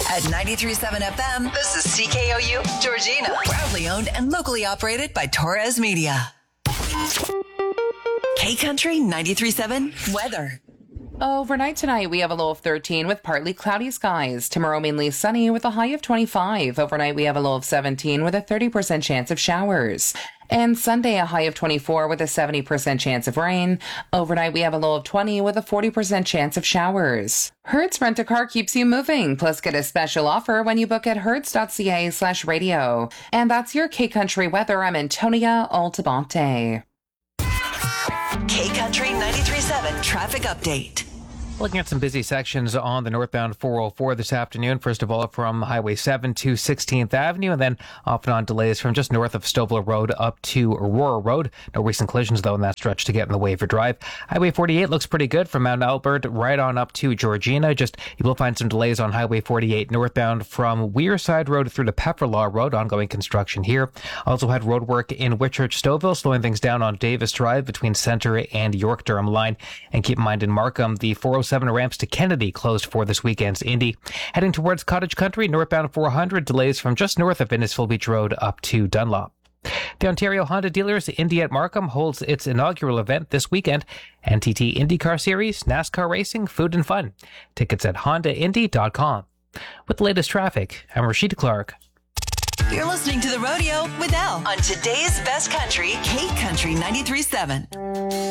At 93.7 FM, this is CKOU, Georgina. Proudly owned and locally operated by Torres Media. K-Country 93.7 weather. Overnight tonight, we have a low of 13 with partly cloudy skies. Tomorrow, mainly sunny with a high of 25. Overnight, we have a low of 17 with a 30% chance of showers. And Sunday, a high of 24 with a 70% chance of rain. Overnight, we have a low of 20 with a 40% chance of showers. Hertz Rent-A-Car keeps you moving. Plus, get a special offer when you book at hertz.ca/radio. And that's your K-Country weather. I'm Antonia Altabonte. K-Country 93.7 traffic update. Looking at some busy sections on the northbound 404 this afternoon. First of all, from Highway 7 to 16th Avenue, and then off and on delays from just north of Stovall Road up to Aurora Road. No recent collisions, though, in that stretch to get in the way for drive. Highway 48 looks pretty good from Mount Albert right on up to Georgina. Just you will find some delays on Highway 48 northbound from Wearside Road through to Pepperlaw Road. Ongoing construction here. Also had road work in Whitchurch Stouffville, slowing things down on Davis Drive between Centre and York Durham line. And keep in mind in Markham, the 407 ramps to Kennedy closed for this weekend's Indy. Heading towards Cottage Country, northbound 400, delays from just north of Innisfil Beach Road up to Dunlop. The Ontario Honda Dealers Indy at Markham holds its inaugural event this weekend. NTT IndyCar Series, NASCAR racing, food and fun. Tickets at hondaindy.com. With the latest traffic, I'm Rashida Clark. You're listening to The Rodeo with Elle on today's best country, K-Country 93.7.